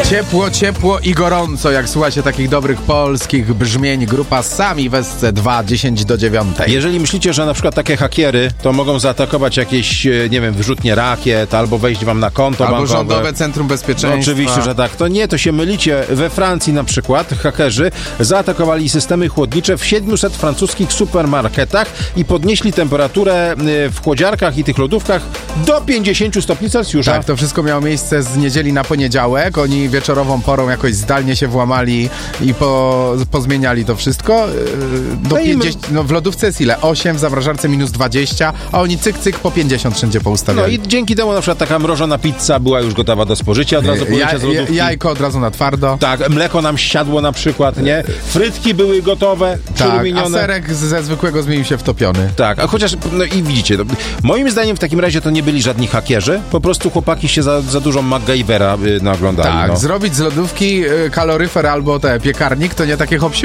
Ciepło, ciepło i gorąco, jak słuchacie takich dobrych polskich brzmień. Grupa Sami w SC2, 10 do 9. Jeżeli myślicie, że na przykład takie hakiery to mogą zaatakować jakieś, nie wiem, wyrzutnie rakiet, albo wejść wam na konto albo bankowe. Rządowe Centrum Bezpieczeństwa. No, oczywiście, że tak. To nie, to się mylicie. We Francji na przykład hakerzy zaatakowali systemy chłodnicze w 700 francuskich supermarketach i podnieśli temperaturę w chłodziarkach i tych lodówkach do 50 stopni Celsjusza. Tak, to wszystko miało miejsce z niedzieli na poniedziałek. Oni wieczorową porą jakoś zdalnie się włamali i pozmieniali to wszystko. Do 50, w lodówce jest ile? 8, w zamrażarce minus 20, a oni cyk, cyk po 50 wszędzie poustawiali. No i dzięki temu na przykład taka mrożona pizza była już gotowa do spożycia, od razu pojęcia z lodówki. Jajko od razu na twardo. Tak, mleko nam siadło na przykład, nie? Frytki były gotowe, przerumienione. A serek ze zwykłego zmienił się w topiony. Tak, a chociaż, no i widzicie, moim zdaniem w takim razie to nie byli żadni hakierzy, po prostu chłopaki się za dużo MacGyvera naoglądali. Tak, no. zrobić z lodówki kaloryfer albo piekarnik to nie takie hop